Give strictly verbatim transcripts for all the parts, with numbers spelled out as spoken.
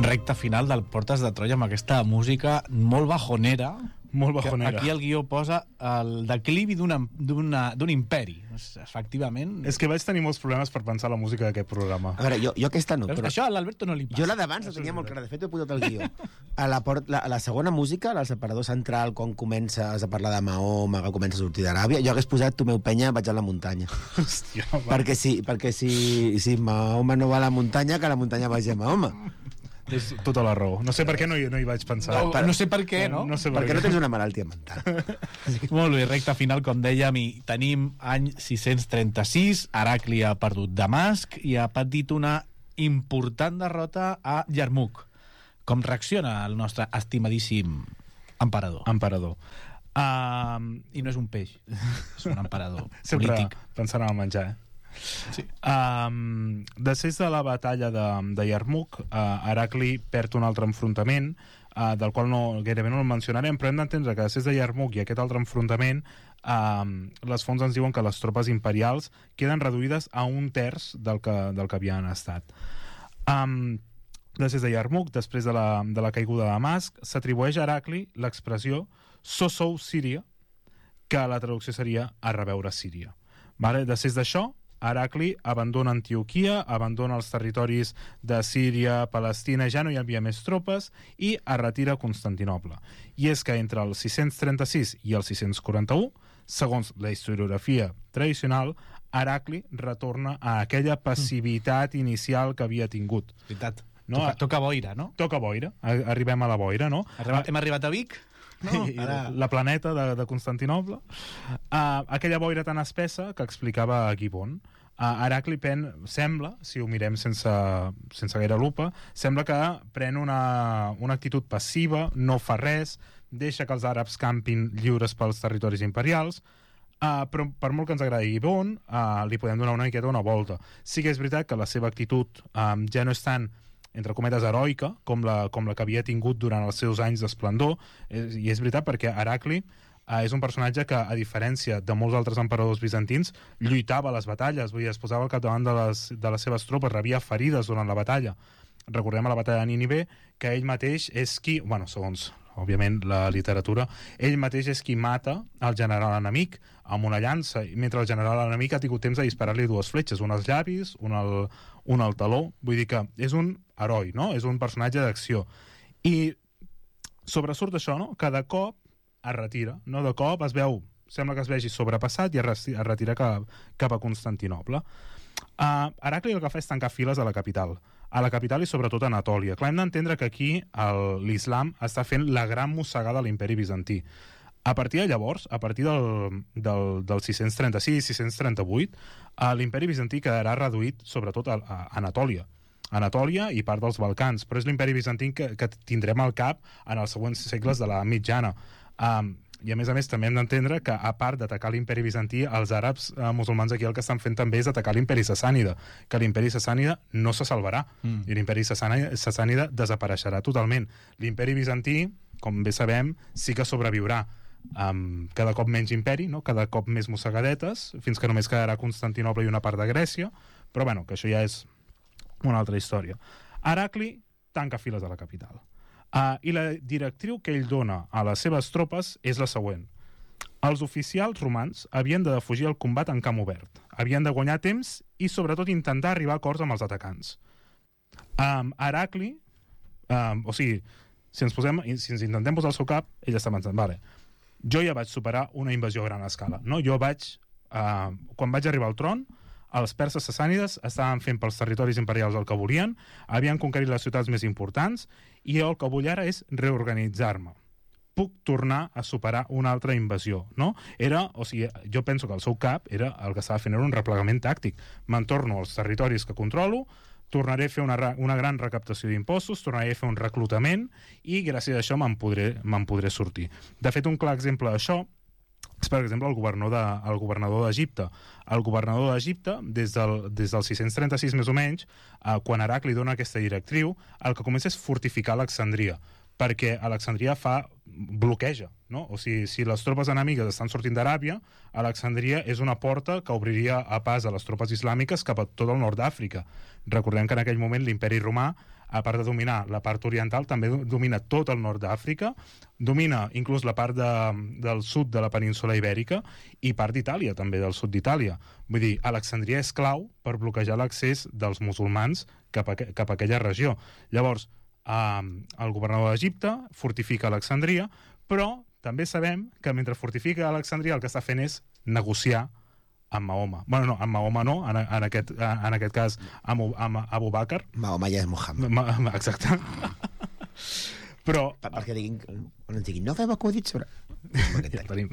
recta final del Portes de Troia amb aquesta música molt bajonera. Molt bajonera. Aquí el guió posa el declivi d'un imperi. Efectivament. És que vaig tenir molts problemes per pensar la música d'aquest programa. A veure, jo, jo aquesta no. Però... Això a l'Alberto no li passa. Jo la d'abans la tenia molt clara. De fet, he posat el guió. A la, port, la, a la segona música, el separador central, quan comences a parlar de Mahoma, que comença a sortir d'Aràbia, jo hagués posat Tu meu penya, vaig a la muntanya. Hòstia, va. Perquè, sí, perquè si, si Mahoma no va a la muntanya, que la muntanya vagi a Mahoma. És tota la raó. No sé per què no hi, no hi vaig pensar. No, no sé per què, no? no sé per perquè què. no tens una malaltia mental. Molt bé, recta final, com dèiem, i tenim any sis-cents trenta-sis, Heracli ha perdut Damasc i ha patit una important derrota a Yarmouk. Com reacciona el nostre estimadíssim emperador? Emperador. Um, I no és un peix, és un emperador sempre polític. Pensant en el menjar, eh? Sí. Um, després de la batalla de, de Yarmouk, uh, Heracli perd un altre enfrontament, uh, del qual no, gairebé no el mencionarem, però hem d'entendre que després de Yarmouk i aquest altre enfrontament, uh, les fonts ens diuen que les tropes imperials queden reduïdes a un terç del que, del que havien estat. Um, després de Yarmouk, després de la, de la caiguda de Damasc, s'atribueix a Heracli l'expressió "Sosou Síria", que la traducció seria "a reveure Síria". Vale? Després d'això, Heracli abandona Antioquia, abandona els territoris de Síria, Palestina, ja no hi havia més tropes, i es retira a Constantinoble. I és que entre el sis-cents trenta-sis i el sis-cents quaranta-u, segons la historiografia tradicional, Heracli retorna a aquella passivitat inicial que havia tingut. Veritat. No? Toca, toca boira, no? Toca boira. Arribem a la boira, no? Arribat, hem arribat a Vic? No, ara... la planeta de, de Constantinoble, uh, aquella boira tan espessa que explicava Gibbon. uh, Heracli pen, sembla, si ho mirem sense, sense gaire lupa, sembla que pren una, una actitud passiva, no fa res, deixa que els àrabs campin lliures pels territoris imperials, uh, però per molt que ens agradi Gibbon, uh, li podem donar una miqueta una volta. Sí que és veritat que la seva actitud um, ja no és tan, entre cometes, heroica, com la, com la que havia tingut durant els seus anys d'esplendor, i és veritat perquè Heracli eh, és un personatge que, a diferència de molts altres emperadors bizantins, lluitava a les batalles, vull dir, es posava al capdavant de les, de les seves tropes, rebia ferides durant la batalla. Recordem a la batalla de Nínive que ell mateix és qui, bueno, segons òbviament la literatura, ell mateix és qui mata el general enemic amb una llança, mentre el general enemic ha tingut temps de disparar-li dues fletxes, una als llavis, una al, una al taló. Vull dir que és un heroi, no? És un personatge d'acció. I sobresurt això, no? Que de cop es retira, no? De cop es veu, sembla que es vegi sobrepassat i es retira cap, cap a Constantinoble. Uh, Heracli el que fa és tancar files a la capital, a la capital i sobretot a Anatòlia. Clar, hem d'entendre que aquí l'islam està fent la gran mossegada a l'imperi bizantí. A partir de llavors, a partir del, del, del sis-cents trenta-sis sis-cents trenta-vuit, uh, l'imperi bizantí quedarà reduït sobretot a, a Anatòlia. Anatòlia i part dels Balcans, però és l'imperi bizantí que, que tindrem al cap en els següents segles de la mitjana. Um, I a més a més també hem d'entendre que, a part d'atacar l'imperi bizantí, els àrabs eh, musulmans aquí el que estan fent també és atacar l'imperi sassànida, que l'imperi sassànida no se salvarà, mm. i l'imperi sassànida, sassànida desapareixerà totalment. L'imperi bizantí, com bé sabem, sí que sobreviurà, amb cada cop menys imperi, no? Cada cop més mossegadetes, fins que només quedarà Constantinoble i una part de Grècia, però bueno, que això ja és una altra història. Heracli tanca files a la capital. Uh, I la directriu que ell dona a les seves tropes és la següent. Els oficials romans havien de defugir el combat en camp obert, havien de guanyar temps i sobretot intentar arribar a acords amb els atacants. Um, Heracli, um, o sigui, si ens, posem, si ens intentem posar al seu cap, ell està pensant, vale, jo ja vaig superar una invasió a gran escala, no? Jo vaig, uh, quan vaig arribar al tron, els perses sassànides estaven fent pels territoris imperials el que volien, havien conquerit les ciutats més importants, i jo el que vull ara és reorganitzar-me. Puc tornar a superar una altra invasió, no? Era, o sigui, jo penso que el seu cap era, el que estava fent era un replegament tàctic. Me'n torno als territoris que controlo, tornaré a fer una, una gran recaptació d'impostos, tornaré a fer un reclutament, i gràcies a això me'n podré, me'n podré sortir. De fet, un clar exemple d'això és, per exemple, el governador de, el governador d'Egipte. El governador d'Egipte, des del, des del sis-cents trenta-sis més o menys, eh, quan Heracli dona aquesta directriu, el que comença és fortificar Alexandria, perquè Alexandria fa bloqueja, no? O sigui, si les tropes enemigues estan sortint d'Aràbia, Alexandria és una porta que obriria a pas a les tropes islàmiques cap a tot el nord d'Àfrica. Recordem que en aquell moment l'imperi romà, a part de dominar la part oriental, també domina tot el nord d'Àfrica, domina inclús la part de, del sud de la península Ibèrica i part d'Itàlia, també del sud d'Itàlia. Vull dir, Alexandria és clau per bloquejar l'accés dels musulmans cap a, cap a aquella regió. Llavors, eh, el governador d'Egipte fortifica Alexandria, però també sabem que mentre fortifica Alexandria el que està fent és negociar amb Mahoma. Bueno, no, amb Mahoma no, en, en, aquest, en aquest cas amb, amb Abu Bakr. Mahoma ja és Mohammed. Ma, exacte. Però... Per, perquè diguin, quan ens diguin, no fem acudits sobre... Ja tenim.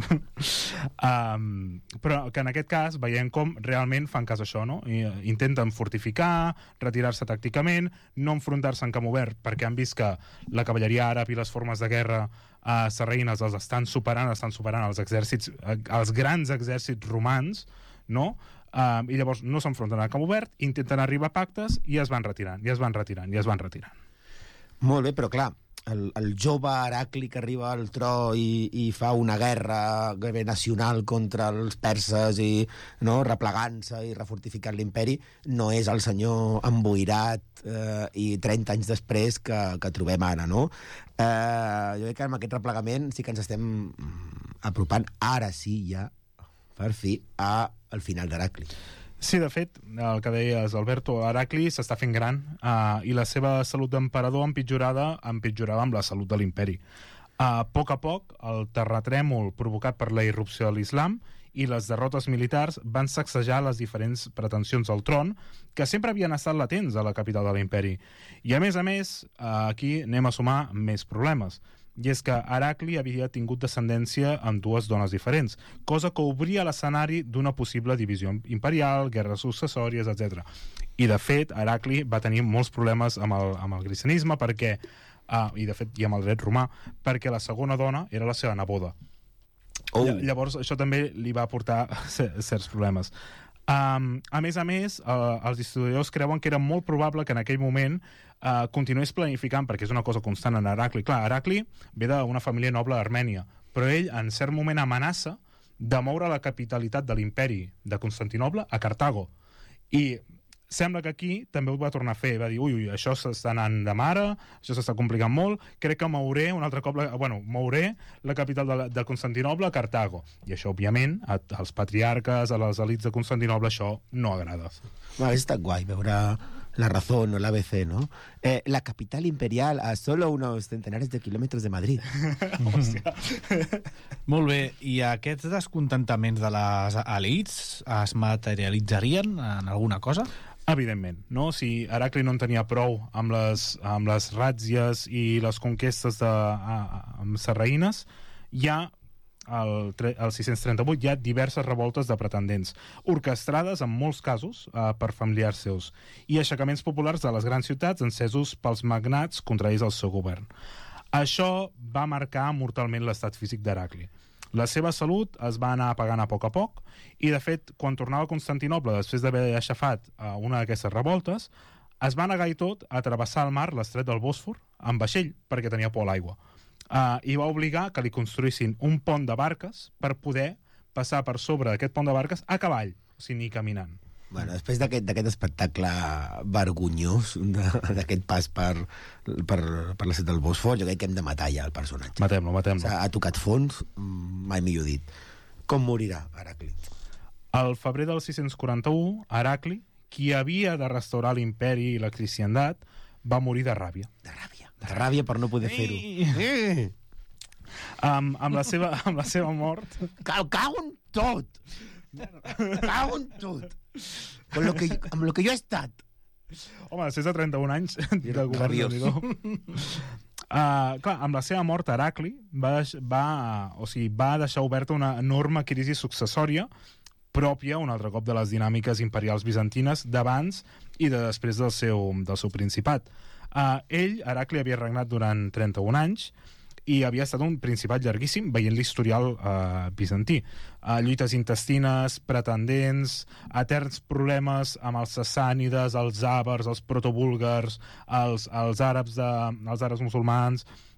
um, però que en aquest cas veiem com realment fan cas a això, no? I, intenten fortificar, retirar-se tàcticament, no enfrontar-se en camp obert, perquè han vist que la cavalleria àrab i les formes de guerra uh, sarraïnes els estan superant, estan superant els exèrcits, els grans exèrcits romans, no? Uh, i llavors no s'enfronten a camp obert, intenten arribar a pactes i es van retirant, i es van retirant, i es van retirant. Molt bé, però clar, el, el jove Heracli que arriba al tro i, i fa una guerra gairebé nacional contra els perses i no, replegant-se i refortificant l'imperi, no és el senyor emboirat eh, i trenta anys després que, que trobem ara, no? Eh, jo crec que amb aquest replegament sí que ens estem apropant, ara sí ja, per fi, a al final d'Heracli. Sí, de fet, el que deies, Alberto, Heracli s'està fent gran uh, i la seva salut d'emperador empitjorada empitjorava amb la salut de l'imperi. Uh, a poc a poc, el terratrèmol provocat per la irrupció de l'islam i les derrotes militars van sacsejar les diferents pretensions al tron que sempre havien estat latents a la capital de l'imperi. I a més a més, uh, aquí anem a sumar més problemes. I és que Heracli havia tingut descendència amb dues dones diferents, cosa que obria l'escenari d'una possible divisió imperial, guerres successòries, etcètera. I, de fet, Heracli va tenir molts problemes amb el, amb el cristianisme, perquè, ah, i de fet, i amb el dret romà, perquè la segona dona era la seva neboda. Oh. Llavors, això també li va portar certs problemes. Um, a més a més, uh, els historiadors creuen que era molt probable que en aquell moment uh, continués planificant, perquè és una cosa constant en Heracli. Clar, Heracli ve d'una família noble d'Armènia, però ell en cert moment amenaça de moure la capitalitat de l'imperi de Constantinoble a Cartago. I sembla que aquí també ho va tornar a fer, va dir, ui, ui, això s'està anant de mare, això s'està complicant molt, crec que mouré un altre cop, la, bueno, mouré la capital de, la, de Constantinoble a Cartago. I això, òbviament, a, als patriarques, a les elites de Constantinoble, això no agrada. M'hauria estat guai veure La Razón o l'A B C, ¿no? Eh, la capital imperial a solo unos centenares de kilómetros de Madrid. Molt bé, i aquests descontentaments de les elites es materialitzarien en alguna cosa? Evidentment, no? Si Heracli no en tenia prou amb les, amb les ràtzies i les conquestes de, a, a, amb sarraïnes, hi ha el, el sis-cents trenta-vuit hi ha diverses revoltes de pretendents, orquestrades en molts casos eh, per familiars seus, i aixecaments populars de les grans ciutats encesos pels magnats contraris al seu govern. Això va marcar mortalment l'estat físic d'Heracli. La seva salut es va anar apagant a poc a poc i, de fet, quan tornava a Constantinoble després d'haver aixafat uh, una d'aquestes revoltes, es va negar i tot a travessar el mar, l'estret del Bòsfor, amb vaixell, perquè tenia por a l'aigua. Uh, I va obligar que li construïssin un pont de barques per poder passar per sobre d'aquest pont de barques a cavall, o sigui, ni caminant. Bueno, després d'aquest espectacle vergonyós, d'aquest pas per, per, per l'estret del Bòsfor, jo crec que hem de matar ja el personatge. Matem-lo, matem-lo. O sigui, ha tocat fons, mai millor dit. Com morirà Heracli? Al febrer del sis-cents quaranta-u, Heracli, qui havia de restaurar l'imperi i la cristiandat, va morir de ràbia. De ràbia. De ràbia per no poder fer-ho. Eh. Um, amb, la seva, amb la seva mort... Cago, cago en tot! Cago en tot! Con lo que, amb lo que jo he estat. Home, després de trenta-un anys de govern... Uh, clar, amb la seva mort, Heracli va, va, o sigui, va deixar oberta una enorme crisi successòria pròpia, un altre cop, de les dinàmiques imperials bizantines d'abans i de després del seu, del seu principat. Uh, ell, Heracli, havia regnat durant trenta-un anys i havia estat un principat llarguíssim veient l'historial uh, bizantí. Uh, lluites intestines, pretendents, eterns problemes amb els sassànides, els àvars, els protobúlgars, els, els àrabs, de, els àrabs musulmans,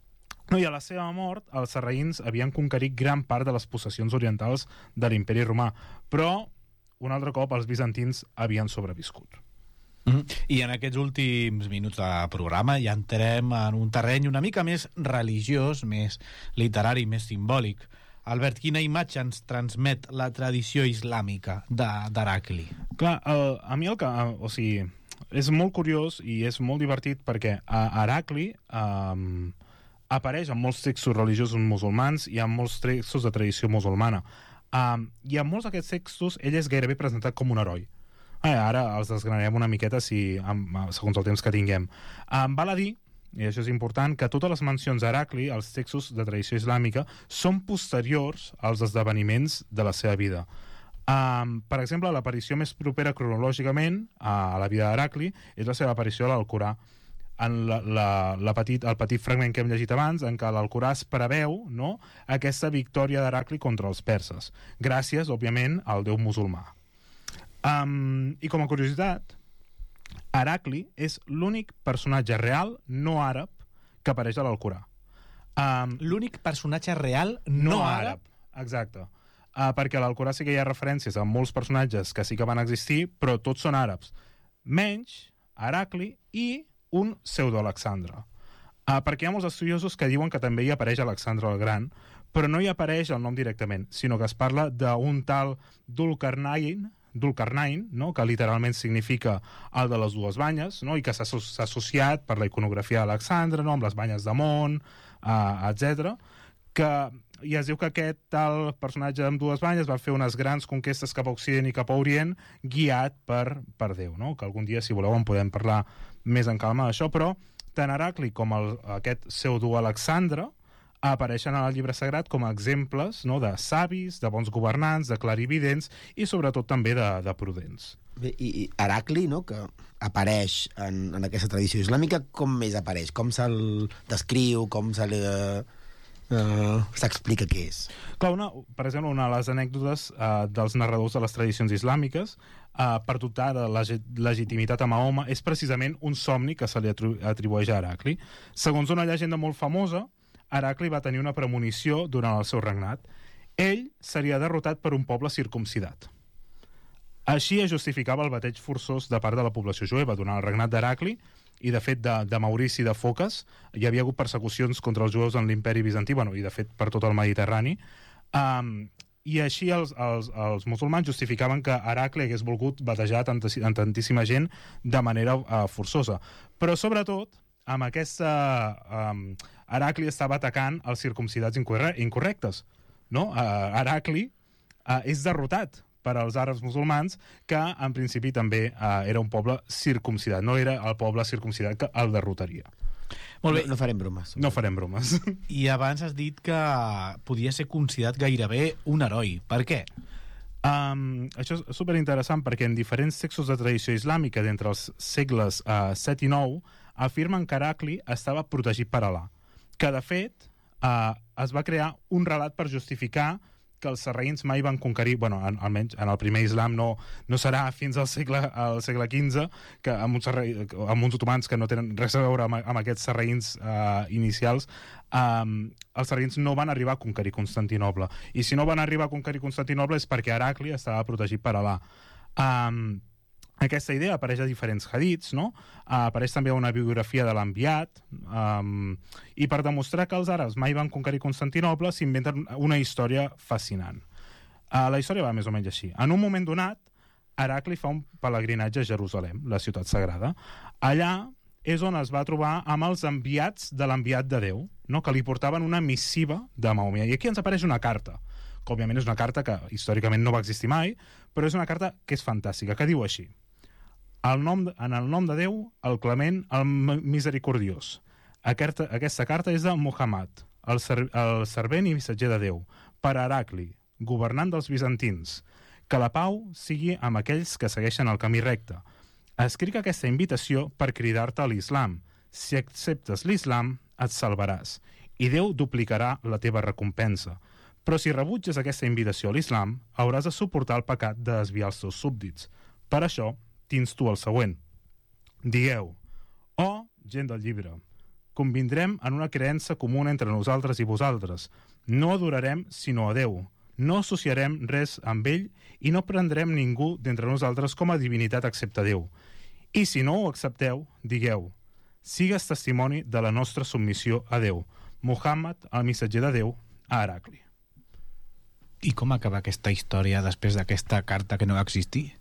No, i a la seva mort, els sarraïns havien conquerit gran part de les possessions orientals de l'imperi romà, però un altre cop els bizantins havien sobreviscut. Mm. I en aquests últims minuts de programa ja entrem en un terreny una mica més religiós, més literari, més simbòlic. Albert, quina imatge ens transmet la tradició islàmica d'Heracli? Clar, el, a mi el que... O sigui, és molt curiós i és molt divertit perquè a Heracli um, apareix en molts textos religiosos musulmans i en molts textos de tradició musulmana. Um, I en molts d'aquests textos ell és gairebé presentat com un heroi. Ah, ara els desgranarem una miqueta si, segons el temps que tinguem. Um, val a dir, i això és important, que totes les mencions a Heracli, als textos de tradició islàmica, són posteriors als esdeveniments de la seva vida. Um, per exemple, l'aparició més propera cronològicament a la vida d'Heracli és la seva aparició a l'Alcorà. En la, la, la petit, el petit fragment que hem llegit abans, en què l'Alcorà es preveu, no?, aquesta victòria d'Heracli contra els perses, gràcies, òbviament, al déu musulmà. Um, I com a curiositat, Heracli és l'únic personatge real no àrab que apareix a l'Alcorà. Um, l'únic personatge real no, no àrab? Exacte. Uh, perquè a l'Alcorà sí que hi ha referències a molts personatges que sí que van existir, però tots són àrabs. Menys Heracli i un pseudo-Alexandre. Uh, perquè hi ha molts estudiosos que diuen que també hi apareix Alexandre el Gran, però no hi apareix el nom directament, sinó que es parla d'un tal Dulcarnain, Dulcarnain, no?, que literalment significa el de les dues banyes, no?, i que s'ha associat per la iconografia d'Alexandre, no?, amb les banyes de Mont, uh, etcètera, que i es diu que aquest tal personatge amb dues banyes va fer unes grans conquestes cap a Occident i cap a Orient guiat per, per Déu, no?, que algun dia, si voleu, en podem parlar més en calma d'això, però tant Heracli com el, aquest pseudo-Alexandre apareixen al llibre sagrat com a exemples, no?, de savis, de bons governants, de clarividents i sobretot també de, de prudents. Bé, i, i Heracli, no?, que apareix en, en aquesta tradició islàmica, com més apareix? Com se'l descriu? Com se li... Uh, s'explica què és? Clar, una, per exemple, una de les anècdotes uh, dels narradors de les tradicions islàmiques uh, per dotar de leg legitimitat a Mahoma és precisament un somni que se li atri atribueix a Heracli. Segons una llegenda molt famosa, Heracli va tenir una premonició durant el seu regnat. Ell seria derrotat per un poble circumcidat. Així es justificava el bateig forçós de part de la població jueva durant el regnat d'Heracli, i de fet de, de Maurici de Foques hi havia hagut persecucions contra els jueus en l'imperi bizantí, bueno, i de fet per tot el Mediterrani, um, i així els, els, els musulmans justificaven que Heracli hagués volgut batejar tanta, tantíssima gent de manera uh, forçosa. Però sobretot, amb aquesta... Um, Heracli estava atacant els circumcidats incorre incorrectes. No? Uh, Heracli uh, és derrotat per als àrabs musulmans, que en principi també uh, era un poble circumcidat. No era el poble circumcidat que el derrotaria. Molt bé. No, no farem bromes. No farem bromes. I abans has dit que podia ser considerat gairebé un heroi. Per què? Um, això és superinteressant perquè en diferents textos de tradició islàmica d'entre els segles uh, set i nou afirmen que Heracli estava protegit per Alà, que de fet uh, es va crear un relat per justificar que els sarraïns mai van conquerir, bueno, en, almenys en el primer islam no, no serà fins al segle, al segle quinze, que amb uns, amb uns otomans que no tenen res a veure amb, amb aquests sarraïns uh, inicials, um, els sarraïns no van arribar a conquerir Constantinoble. I si no van arribar a conquerir Constantinoble és perquè Heracli estava protegit per Alà. Um, Aquesta idea apareix a diferents hadits, no? Uh, apareix també una biografia de l'enviat, um, i per demostrar que els àrabs mai van conquerir Constantinoble s'inventen una història fascinant. Uh, la història va més o menys així. En un moment donat, Heracli fa un pelegrinatge a Jerusalem, la ciutat sagrada. Allà és on es va trobar amb els enviats de l'enviat de Déu, no? Que li portaven una missiva de Mahoma. I aquí ens apareix una carta, que òbviament és una carta que històricament no va existir mai, però és una carta que és fantàstica, que diu així: El nom, en el nom de Déu, el clement, el misericordiós. Aquesta, aquesta carta és de Muhammad, el, ser, el servent i missatger de Déu, per a Heracli, governant dels bizantins. Que la pau sigui amb aquells que segueixen el camí recte. Escric aquesta invitació per cridar-te a l'islam. Si acceptes l'islam, et salvaràs, i Déu duplicarà la teva recompensa. Però si rebutges aquesta invitació a l'islam, hauràs de suportar el pecat de desviar els teus súbdits. Per això, t'insto el següent. Digueu: oh, gent del llibre, convindrem en una creença comuna entre nosaltres i vosaltres. No adorarem sinó a Déu. No associarem res amb ell i no prendrem ningú d'entre nosaltres com a divinitat excepte Déu. I si no ho accepteu, digueu: sigues testimoni de la nostra submissió a Déu. Muhammad, el missatger de Déu, a Heracli. I com acaba aquesta història després d'aquesta carta que no va existir?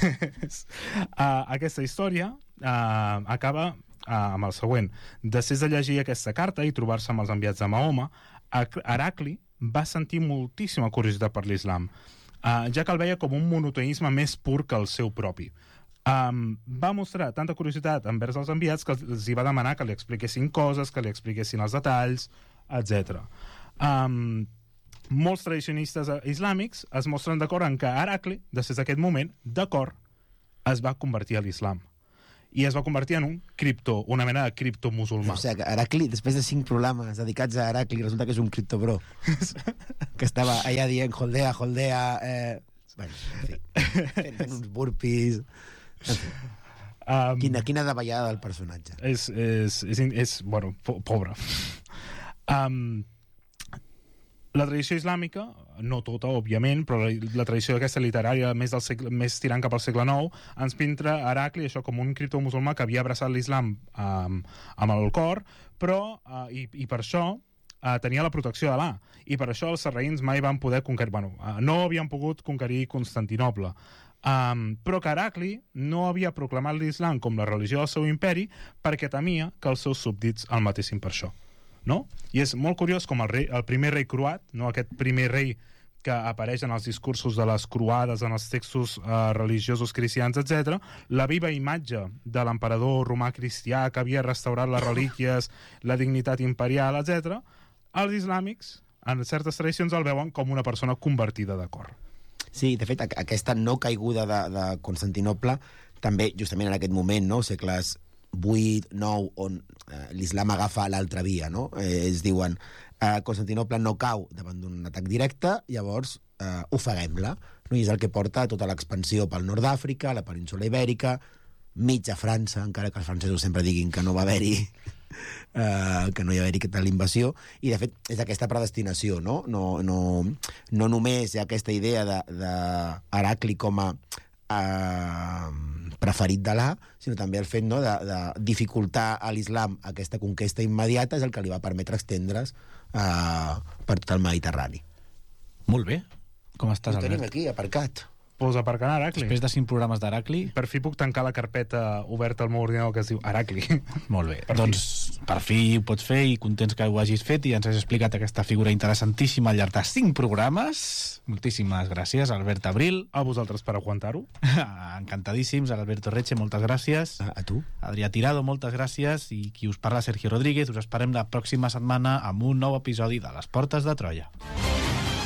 uh, aquesta història uh, acaba uh, amb el següent. Després de llegir aquesta carta i trobar-se amb els enviats de Mahoma, Heracli va sentir moltíssima curiositat per l'islam, uh, ja que el veia com un monoteisme més pur que el seu propi. Um, va mostrar tanta curiositat envers els enviats que els hi va demanar que li expliquessin coses, que li expliquessin els detalls, etcètera. Um, molts tradicionistes islàmics es mostren d'acord en que Heracli, després d'aquest moment, d'acord, es va convertir a l'islam. I es va convertir en un cripto, una mena de criptomusulmà. O sigui, que Heracli, després de cinc programes dedicats a Heracli, resulta que és un criptobro. Que estava allà dient holdea, holdea... Eh... Bueno, en fi, fent, fent uns burpees... En fi. Um, quina, quina davallada del personatge. És, és, és, és bueno, po pobre. Um, la tradició islàmica, no tota, òbviament, però la, la tradició aquesta literària més, del segle, més tirant cap al segle nou, ens pinta Heracli això com un criptomusulmà que havia abraçat l'islam um, amb el cor, però, uh, i, i per això, uh, tenia la protecció d'Alà. I per això els sarraïns mai van poder conquerir... Bueno, uh, no havien pogut conquerir Constantinoble. Um, però que Heracli no havia proclamat l'islam com la religió del seu imperi perquè temia que els seus súbdits el matessin per això, no? I és molt curiós com el, rei, el primer rei croat, no? Aquest primer rei que apareix en els discursos de les croades, en els textos uh, religiosos cristians, etcètera, la viva imatge de l'emperador romà cristià que havia restaurat les relíquies, la dignitat imperial, etcètera, els islàmics, en certes tradicions, el veuen com una persona convertida d'acord. Sí, de fet, aquesta no caiguda de, de Constantinople, també justament en aquest moment, no? segles vuit, nou, on eh, l'islam agafa l'altra via, no? Eh, ells diuen, eh, Constantinople no cau davant d'un atac directe, llavors eh, ofeguem-la, no? I és el que porta a tota l'expansió pel nord d'Àfrica, la península Ibèrica, mitja França, encara que els francesos sempre diguin que no va haver-hi Uh, que no hi ha haver-hi tal invasió, i de fet és aquesta predestinació, no? No, no, no només hi ha aquesta idea de, de Heracli com a uh, preferit d'Alà, sinó també el fet, no, de, de dificultar a l'islam aquesta conquesta immediata és el que li va permetre estendre's uh, per tot el Mediterrani. Molt bé. Com estàs, Ho tenim Albert? aquí, aparcat. Pues aparcant Heracli. Després de cinc programes d'Heracli... Per fi puc tancar la carpeta oberta al meu ordinador que es diu Heracli. Molt bé. Per doncs fi. per fi ho pots fer i contents que ho hagis fet i ens has explicat aquesta figura interessantíssima al llarg de cinc programes. Moltíssimes gràcies, Albert Abril. A vosaltres per aguantar-ho. Encantadíssims. Alberto Reche, moltes gràcies. A, a tu. Adrià Tirado, moltes gràcies. I qui us parla, Sergio Rodríguez. Us esperem la pròxima setmana amb un nou episodi de Les Portes de Troia.